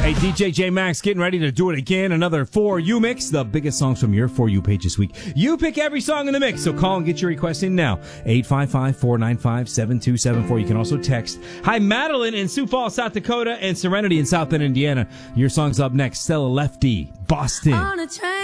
Hey, DJ J Max getting ready to do it again. Another For You mix, the biggest songs from your For You page this week. You pick every song in the mix, so call and get your request in now. 855-495-7274. You can also text. Hi, Madeline in Sioux Falls, South Dakota, and Serenity in South Bend, Indiana. Your song's up next. Stella Lefty, Boston.